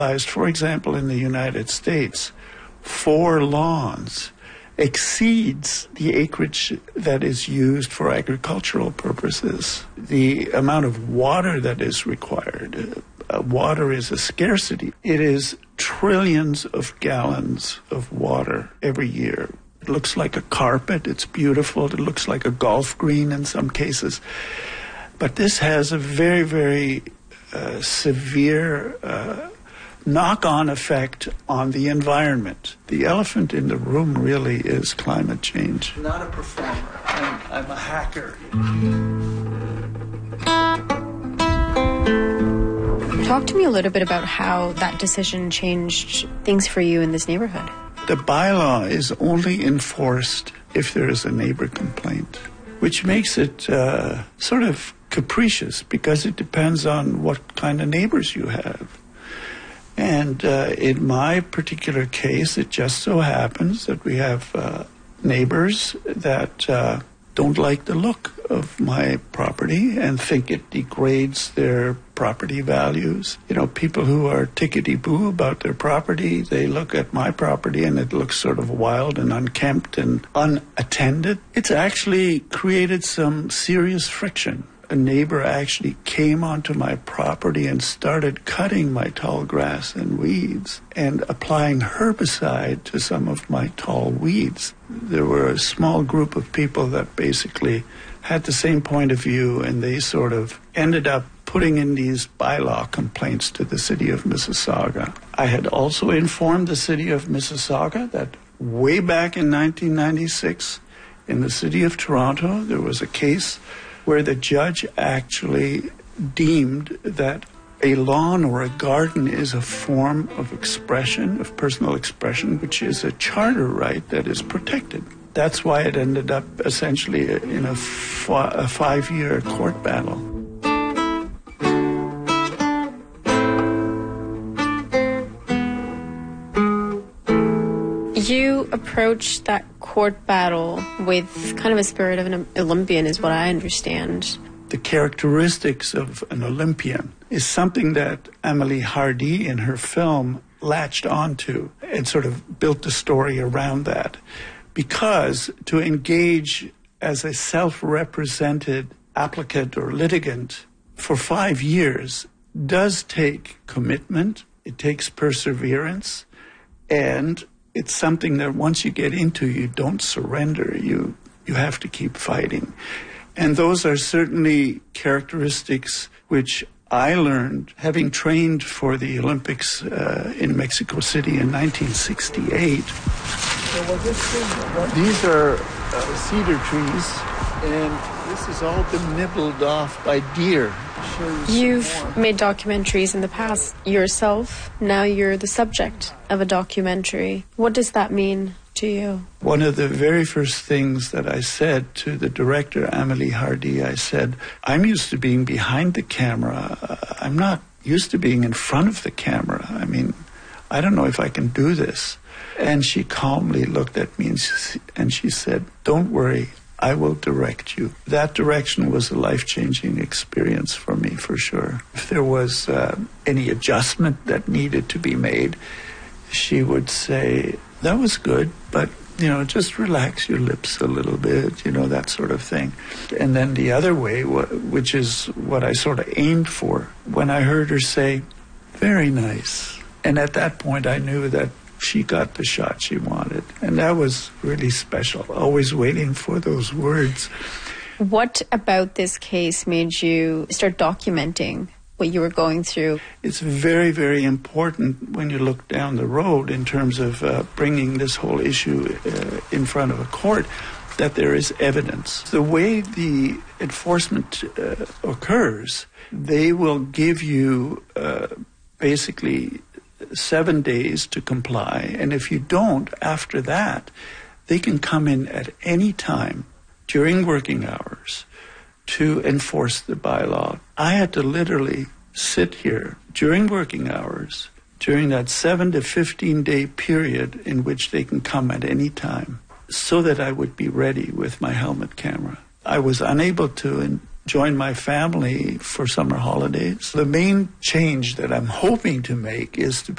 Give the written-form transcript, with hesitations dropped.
For example, in the United States, 4 lawns exceeds the acreage that is used for agricultural purposes. The amount of water that is required, water is a scarcity. It is trillions of gallons of water every year. It looks like a carpet. It's beautiful. It looks like a golf green in some cases. But this has a very, very severe knock-on effect on the environment. The elephant in the room really is climate change. I'm not a performer. I'm a hacker. Talk to me a little bit about how that decision changed things for you in this neighborhood. The bylaw is only enforced if there is a neighbor complaint, which makes it sort of capricious because it depends on what kind of neighbors you have. And in my particular case, it just so happens that we have neighbors that don't like the look of my property and think it degrades their property values. You know, people who are tickety-boo about their property, they look at my property and it looks sort of wild and unkempt and unattended. It's actually created some serious friction. A neighbor actually came onto my property and started cutting my tall grass and weeds and applying herbicide to some of my tall weeds. There were a small group of people that basically had the same point of view, and they sort of ended up putting in these bylaw complaints to the city of Mississauga. I had also informed the city of Mississauga that way back in 1996, in the city of Toronto, there was a case where the judge actually deemed that a lawn or a garden is a form of expression, of personal expression, which is a charter right that is protected. That's why it ended up essentially in a 5-year court battle. You approached that court battle with kind of a spirit of an Olympian, is what I understand. The characteristics of an Olympian is something that Amélie Hardy in her film latched onto and sort of built the story around that. Because to engage as a self-represented applicant or litigant for 5 years does take commitment, it takes perseverance, and it's something that once you get into, you don't surrender. You have to keep fighting. And those are certainly characteristics which I learned having trained for the Olympics in Mexico City in 1968. These are cedar trees, and this has all been nibbled off by deer. You've made documentaries in the past yourself. Now you're the subject of a documentary. What does that mean to you? One of the very first things that I said to the director, Amélie Hardy, I said, I'm used to being behind the camera. I'm not used to being in front of the camera. I mean, I don't know if I can do this. And she calmly looked at me and she said, don't worry, I will direct you. That direction was a life-changing experience for me, for sure. If there was any adjustment that needed to be made, she would say, that was good, but, just relax your lips a little bit, that sort of thing. And then the other way, which is what I sort of aimed for, when I heard her say, very nice. And at that point, I knew that she got the shot she wanted. And that was really special, always waiting for those words. What about this case made you start documenting what you were going through? It's very, very important when you look down the road in terms of bringing this whole issue in front of a court, that there is evidence. The way the enforcement occurs, they will give you basically 7 days to comply, and if you don't, after that, they can come in at any time during working hours to enforce the bylaw. I had to literally sit here during working hours, during that 7 to 15 day period in which they can come at any time, so that I would be ready with my helmet camera. I was unable to join my family for summer holidays. The main change that I'm hoping to make is to